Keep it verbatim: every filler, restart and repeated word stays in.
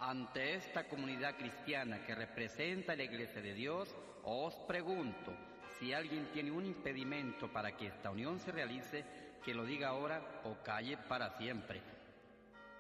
Ante esta comunidad cristiana que representa la Iglesia de Dios, os pregunto, si alguien tiene un impedimento para que esta unión se realice, que lo diga ahora o calle para siempre.